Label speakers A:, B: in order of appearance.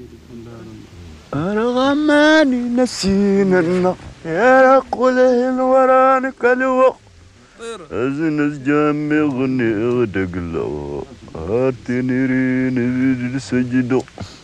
A: أرغماني نسينا النار يا قوله الوران كالوق أزنز جامي غني غدق له هاتني رين سجدو